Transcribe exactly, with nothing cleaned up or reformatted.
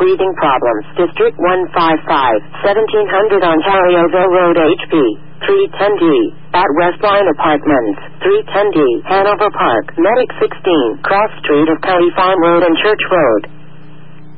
breathing problems. District one five five, seventeen hundred Ontarioville Road, H P three ten D. At Westline Apartments, three ten D, Hanover Park. Medic sixteen, Cross Street of Curry Farm Road and Church Road.